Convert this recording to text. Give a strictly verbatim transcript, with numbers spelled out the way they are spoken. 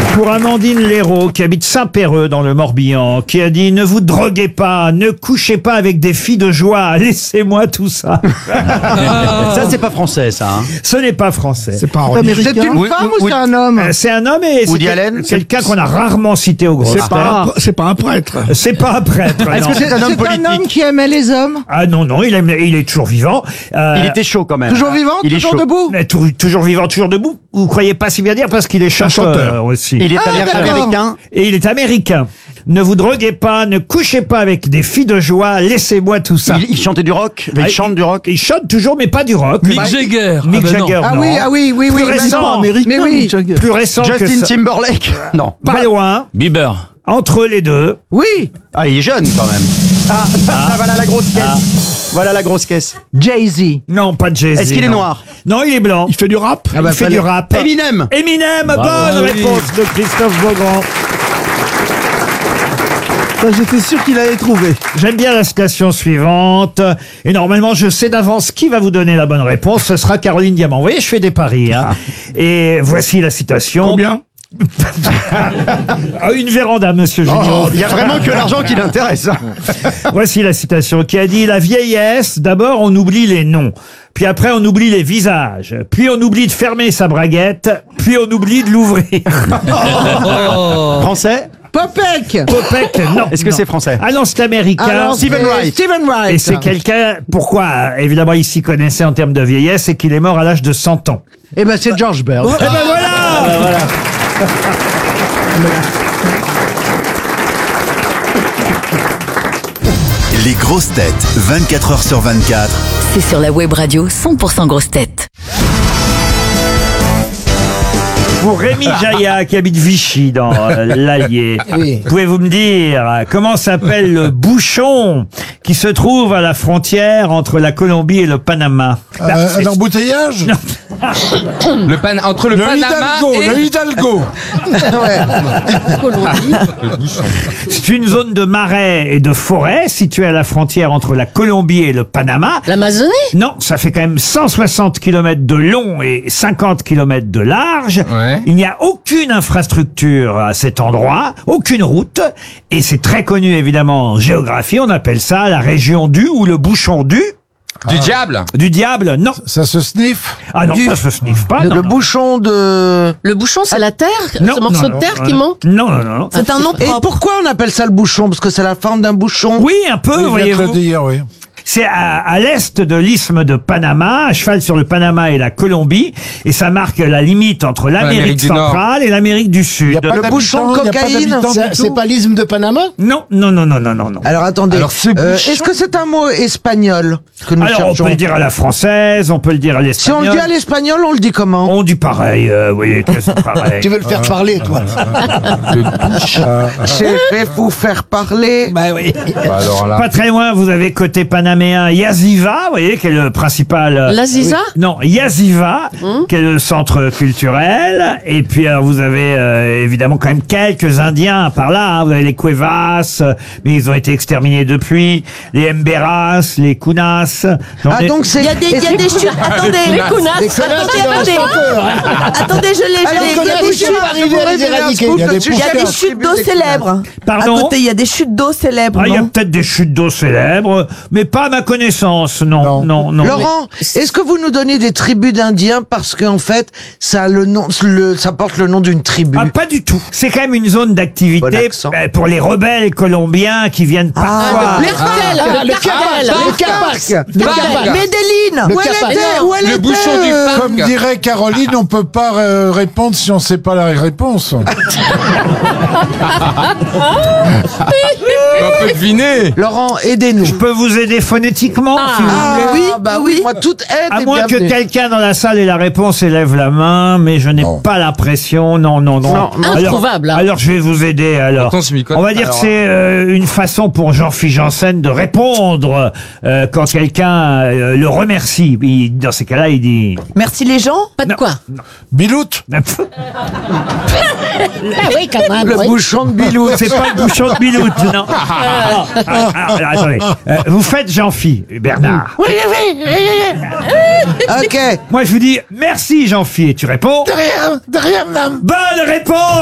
Pour Amandine Léraud, qui habite Saint-Péreux dans le Morbihan, qui a dit « Ne vous droguez pas, ne couchez pas avec des filles de joie, laissez-moi tout ça. » Ça, c'est pas français, ça. Hein. Ce n'est pas français. C'est pas C'est américain. une Oui, femme oui, ou oui. c'est un homme? Euh, C'est un homme et c'est Woody quel- Allen quelqu'un qu'on a rarement cité au gros. C'est pas, un- c'est pas un prêtre. C'est pas un prêtre. Est-ce non. que c'est un homme C'est un homme politique? qui aimait les hommes? Ah non, non, il, aime- il est toujours vivant. Euh, Il était chaud quand même. Toujours vivant? Il est Toujours chaud. debout? mais tou- toujours vivant, toujours debout. Vous croyez pas si bien dire parce qu'il est chanteur, chanteur. aussi. Il est Ah, améri- d'accord. américain. Et il est américain. Ne vous droguez pas, ne couchez pas avec des filles de joie, laissez-moi tout ça. Il, il chantait du rock. Il Ah, chante du rock. Il chante toujours, mais pas du rock. Mick Bah, Jagger. Mick Ah ben non. Jagger, Ah non. oui, ah oui, oui, oui. Plus bah récent. non. Américain, Mais oui. Mick Jagger. Plus récent que Justin ça. Timberlake. Non. Pas loin. Bieber. Entre les deux. Oui. Ah, il est jeune quand même. Ah, ah, voilà la grosse caisse. Voilà la grosse caisse. Jay-Z. Non, pas Jay-Z. Est-ce qu'il est non. noir? Non, il est blanc. Il fait du rap. Ah bah, il fait fallait- du rap. Eminem. Eminem, bonne Ah oui. réponse de Christophe Beaugrand. Ça, j'étais sûr qu'il allait trouver. J'aime bien la citation suivante. Et normalement, je sais d'avance qui va vous donner la bonne réponse. Ce sera Caroline Diamant. Vous voyez, je fais des paris. Hein. Et voici la citation. Combien? Ah, une véranda, monsieur Junior. Oh, il y a vraiment que l'argent qui l'intéresse. hein. Voici la citation qui a dit « La vieillesse, d'abord on oublie les noms, puis après on oublie les visages, puis on oublie de fermer sa braguette, puis on oublie de l'ouvrir. Français? Popek. » Popek, non. Est-ce que non. c'est français? Ah non, c'est américain. Alors, Stephen c'est Wright. Stephen Wright. Et c'est quelqu'un, pourquoi évidemment il s'y connaissait en termes de vieillesse, c'est qu'il est mort à l'âge de cent ans. Eh ben, c'est George Bird. Eh ben voilà, Les grosses têtes, vingt-quatre heures sur vingt-quatre. C'est sur la web radio cent pour cent grosses têtes. Pour Rémi Jaillat qui habite Vichy dans euh, l'Allier, Oui. pouvez-vous me dire euh, comment s'appelle le bouchon qui se trouve à la frontière entre la Colombie et le Panama? Bah, Euh, c'est- un embouteillage. Le pan... Entre le, Le Panama Hidalgo, et... le Hidalgo. C'est une zone de marais et de forêt située à la frontière entre la Colombie et le Panama. L'Amazonie? Non, ça fait quand même cent soixante kilomètres de long et cinquante kilomètres de large. Ouais. Il n'y a aucune infrastructure à cet endroit, aucune route. Et c'est très connu évidemment en géographie. On appelle ça la région du ou le bouchon du. Du diable. Du diable, non. Ça se sniffe. Ah non, Du- ça se sniffe pas. Le, non, le non. bouchon de... Le bouchon, c'est la terre? Non, Ce morceau non, de non, terre non, qui non. manque? Non, non, non, non. C'est un nom Et propre. pourquoi on appelle ça le bouchon? Parce que c'est la forme d'un bouchon. Oui, un peu, Oui, je viens de le voyez-vous. dire, oui. C'est à, à l'est de l'isthme de Panama, à cheval sur le Panama et la Colombie, et ça marque la limite entre l'Amérique l'Amérique du centrale et l'Amérique du Il Sud. n'y a pas Le bouchon de d'habitants, il y a pas cocaïne, d'habitants c'est- du tout. c'est pas l'isthme de Panama. Non, non, non, non, non, non, non. Alors attendez, Alors, ce Euh, bouchon- est-ce que c'est un mot espagnol que nous Alors, on cherchons? peut le dire à la française, on peut le dire à Si on l'espagnol. le dit à l'espagnol, on le dit comment? On dit pareil, euh, oui, c'est pareil. veux le faire parler, toi. C'est fait vous faire parler. Bah oui. Bah, alors là... Pas très loin, vous avez côté panaméen Yaziva, vous voyez, qui est le principal... euh, L'Aziza? Non, Yaziva, qui est le centre culturel. Et puis, alors, vous avez euh, évidemment quand même quelques Indiens par là. Hein. Vous avez les Cuevas, euh, mais ils ont été exterminés depuis. Les Emberas, les Kunas. J'en Ah ai- donc c'est... Il y a des, il y a des chutes. Attendez, les Kounas. Attendez, attendez. Attendez, je l'ai, je l'ai. Il y a des chutes. Il y a des Il y a des Il y a des chutes d'eau célèbres. Pardon. À côté, il y a des chutes d'eau célèbres. Ah, il y a non peut-être des chutes d'eau célèbres, mais pas à ma connaissance, non, non, non. Laurent, est-ce que vous nous donnez des tribus d'Indiens parce qu'en fait, ça a le nom, le, ça porte le nom d'une tribu? Ah, pas du tout. C'est quand même une zone Bon d'activité accent. euh, pour les rebelles colombiens qui viennent parfois. Le cartel. Le cartel. Le Capac. Barbe. Medellin. Où elle était? Où elle Le était, bouchon du euh, parc. Comme dirait Caroline, on peut pas euh, répondre si on sait pas la réponse. On peut deviner. Laurent, aidez-nous. Je peux vous aider phonétiquement si vous Ah, voulez. oui, bah oui. Moi, toute aide À est moins que bienvenue. quelqu'un dans la salle ait la réponse et lève la main, mais je n'ai Non. pas l'impression. Non, non, non. Non, non. Alors, Introuvable, hein. alors, je vais vous aider. Alors, Pourtant, je m'y connais. on va dire Alors, que c'est euh, une façon pour Jean-Philippe Janssen de répondre euh, quand quelqu'un euh, le remercie. Il- dans ces cas-là, il dit. Merci les gens. Pas de Non. quoi. Biloute. Ah oui, quand même. Le bouchon de Bilou. C'est pas le bouchon de Biloute, non. Ah, ah, alors, attendez. Euh, vous faites Jean-Phi, Bernard. Oui, oui, oui, oui. Ok. Moi, je vous dis merci, Jean-Phi, et tu réponds. De rien, de rien, madame. Bonne réponse!